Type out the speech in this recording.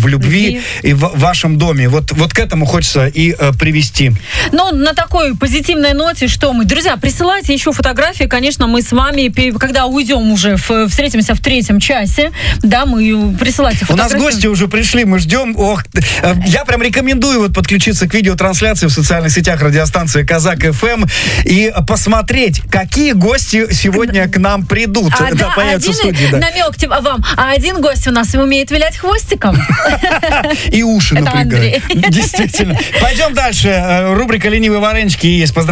любви и в вашем доме. Вот к этому хочется и привести. Ну, на такой позитивной ноте, что мы, друзья, присылайте еще фотографии, конечно, мы с вами, когда уйдем уже, встретимся в 3-м часе, да, мы присылайте фотографии. У нас гости уже пришли, мы ждем. Я прям рекомендую вот подключиться к видеотрансляции в социальных сетях радиостанции Казак ФМ и посмотреть, какие гости сегодня к нам придут. Появятся в студии. Намек вам. А один гость у нас умеет вилять хвостиком. И уши напрягает. Действительно. Пойдем дальше. Рубрика «Ленивые варенички» есть.